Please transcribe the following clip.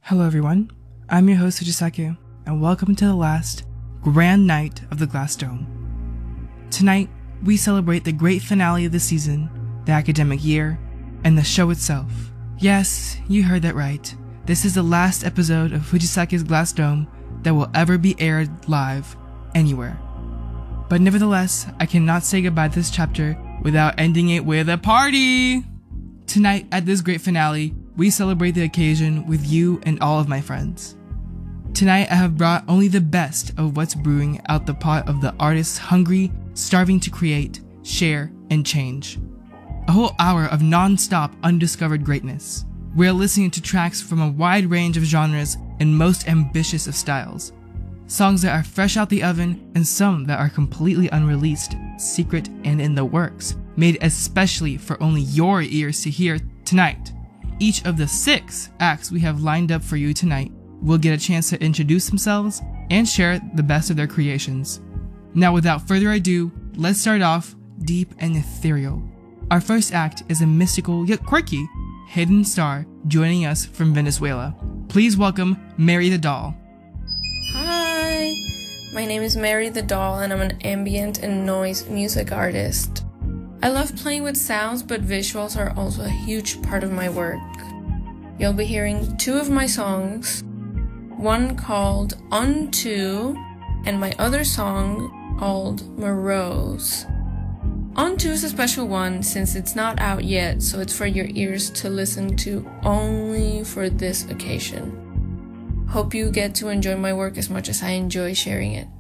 Hello everyone, I'm your host Fujisaki, and welcome to the last grand night of the Glass Dome. Tonight, we celebrate the great finale of the season, the academic year, and the show itself. Yes, you heard that right. This is the last episode of Fujisaki's Glass Dome that will ever be aired live anywhere. But nevertheless, I cannot say goodbye to this chapter without ending it with a party! Tonight, at this great finale, we celebrate the occasion with you and all of my friends. Tonight, I have brought only the best of what's brewing out the pot of the artists hungry, starving to create, share, and change. A whole hour of non-stop undiscovered greatness. We're listening to tracks from a wide range of genres and most ambitious of styles. Songs that are fresh out the oven and some that are completely unreleased, secret, and in the works, made especially for only your ears to hear tonight. Each of the 6 acts we have lined up for you tonight will get a chance to introduce themselves and share the best of their creations. Now without further ado, let's start off deep and ethereal. Our first act is a mystical yet quirky hidden star joining us from Venezuela. Please welcome Mary the Doll. Hi, my name is Mary the Doll and I'm an ambient and noise music artist. I love playing with sounds, but visuals are also a huge part of my work. You'll be hearing 2 of my songs, one called Unto and my other song called Morose. Unto is a special one since it's not out yet, so it's for your ears to listen to only for this occasion. Hope you get to enjoy my work as much as I enjoy sharing it.